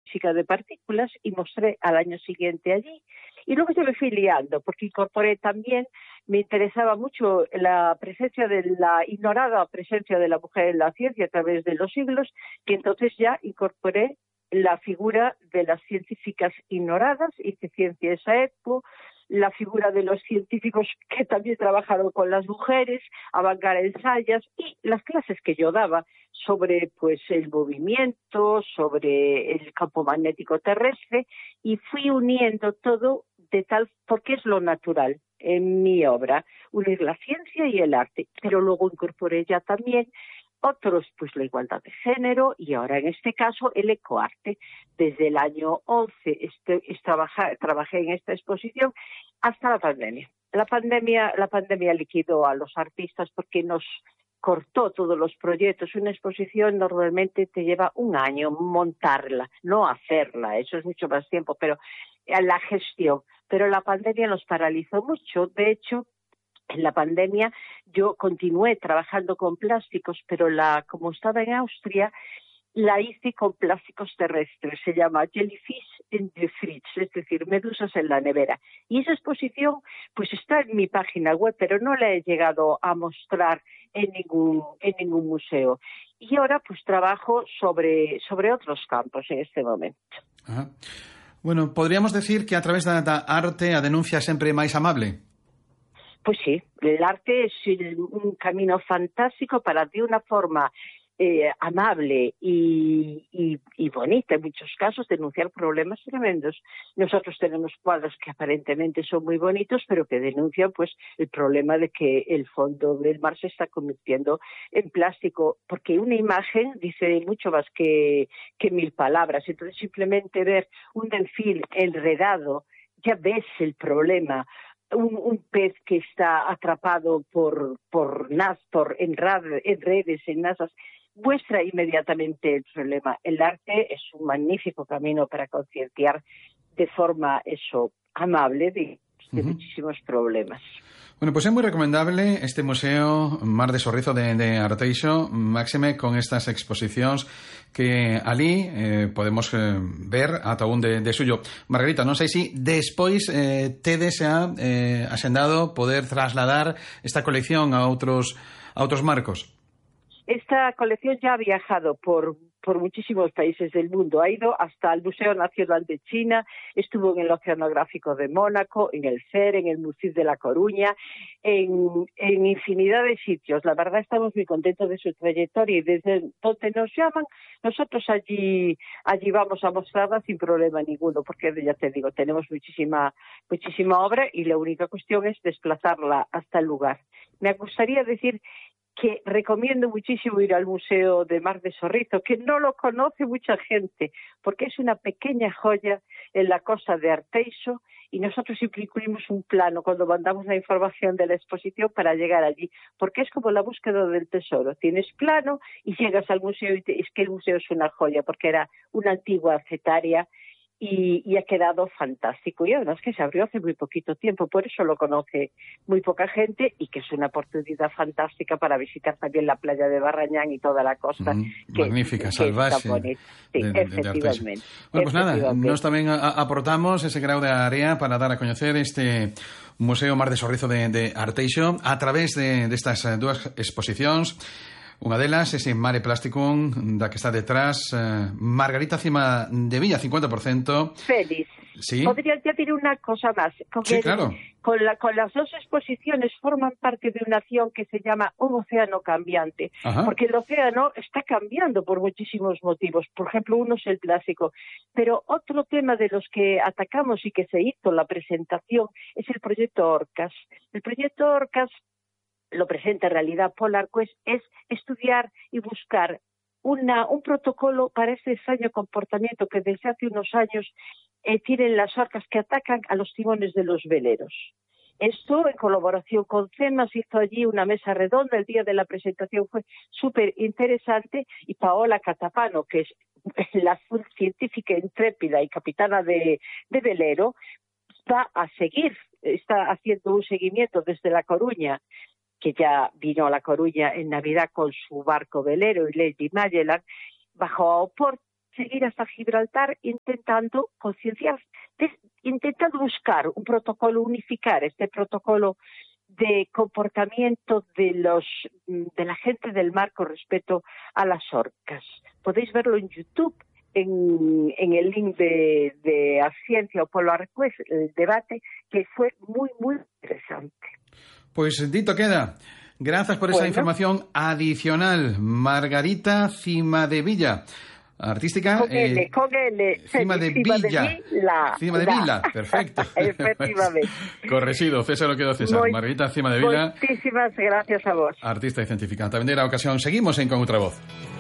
física de partículas y mostré al año siguiente allí. Y luego yo me fui liando, porque incorporé también, me interesaba mucho la presencia de la ignorada presencia de la mujer en la ciencia a través de los siglos, que entonces ya incorporé la figura de las científicas ignoradas, hice ciencia esa época, la figura de los científicos que también trabajaron con las mujeres, Abangar ensayas, y las clases que yo daba sobre pues el movimiento, sobre el campo magnético terrestre, y fui uniendo todo de tal, porque es lo natural en mi obra, unir la ciencia y el arte, pero luego incorporé ya también otros, pues la igualdad de género, y ahora en este caso el ecoarte. Desde el año 11 trabajé en esta exposición hasta la pandemia. La pandemia liquidó a los artistas porque nos cortó todos los proyectos. Una exposición normalmente te lleva un año montarla, no hacerla, eso es mucho más tiempo, pero la gestión. Pero la pandemia nos paralizó mucho. De hecho, en la pandemia yo continué trabajando con plásticos, pero como estaba en Austria, la hice con plásticos terrestres. Se llama Jellyfish in the Fridge, es decir, medusas en la nevera. Y esa exposición pues está en mi página web, pero no la he llegado a mostrar en ningún museo. Y ahora pues trabajo sobre otros campos en este momento. Ajá. Bueno, podríamos decir que a través de la arte a denuncia sempre máis amable. Pues sí, el arte es un camino fantástico para, de una forma amable y bonita, en muchos casos, denunciar problemas tremendos. Nosotros tenemos cuadros que aparentemente son muy bonitos, pero que denuncian pues el problema de que el fondo del mar se está convirtiendo en plástico, porque una imagen dice mucho más que 1000 palabras. Entonces, simplemente ver un delfín enredado, ya ves el problema. Un pez que está atrapado en redes, en nasas, muestra inmediatamente el problema. El arte es un magnífico camino para concienciar de forma amable de muchísimos problemas. Bueno, pues é moi recomendable este Museo Mar de Sorrizo de Arteixo, máxime con estas exposicións que ali podemos ver ata un de suyo. Margarita, non sei se despois tedes axendado poder trasladar esta colección a outros marcos. Esta colección ya ha viajado por muchísimos países del mundo. Ha ido hasta el Museo Nacional de China, estuvo en el Oceanográfico de Mónaco, en el CER, en el MUCID de La Coruña, en infinidad de sitios. La verdad, estamos muy contentos de su trayectoria y desde donde nos llaman, nosotros allí vamos a mostrarla sin problema ninguno, porque ya te digo, tenemos muchísima obra y la única cuestión es desplazarla hasta el lugar. Me gustaría decir que recomiendo muchísimo ir al Museo de Mar de Sorrizo, que no lo conoce mucha gente, porque es una pequeña joya en la costa de Arteixo, y nosotros siempre incluimos un plano cuando mandamos la información de la exposición para llegar allí, porque es como la búsqueda del tesoro. Tienes plano y llegas al museo y es que el museo es una joya, porque era una antigua cetaria y ha quedado fantástico. Y además que se abrió hace muy poquito tiempo, por eso lo conoce muy poca gente, y que es una oportunidad fantástica para visitar también la playa de Barrañán y toda la costa. Magnífica, salvaxe. Sí, efectivamente. Bueno, pues nada, nós tamén aportamos ese grau de área para dar a coñecer este Museo Mar de Sorrizo de Arteixo a través destas dúas exposicións. Unha delas, ese Mare Plasticum, da que está detrás Margarita Cima de Villa, 50%. Feliz. ¿Sí? Podría añadir una cosa más. Sí, claro. Con las dos exposiciones forman parte de una acción que se llama Un océano cambiante. Ajá. Porque el océano está cambiando por muchísimos motivos. Por ejemplo, uno es el plástico. Pero otro tema de los que atacamos y que se hizo la presentación es el proyecto Orcas. El proyecto Orcas lo presenta en realidad Polar Quest, es estudiar y buscar un protocolo para este extraño comportamiento que desde hace unos años tienen las orcas que atacan a los timones de los veleros. Esto, en colaboración con CEMAS, hizo allí una mesa redonda. El día de la presentación fue súper interesante, y Paola Catapano, que es la científica intrépida y capitana de velero, está haciendo un seguimiento desde La Coruña, que ya vino a La Coruña en Navidad con su barco velero y Lady Magellan, bajó a Oporto seguir hasta Gibraltar intentando concienciar, intentando buscar un protocolo, unificar este protocolo de comportamiento de la gente del mar con respecto a las orcas. Podéis verlo en YouTube, en el link de Ciencia o Polar Quest, el debate, que fue muy, muy interesante. Pues dito queda. Gracias por esa información adicional. Margarita Cimadevilla, artística. Con L. Cimadevilla. Cimadevilla, perfecto. Efectivamente. Corregido, César lo quedó César. Margarita Cimadevilla. Muchísimas gracias a vos. Artista y científica. También era ocasión. Seguimos en Con Outra Voz.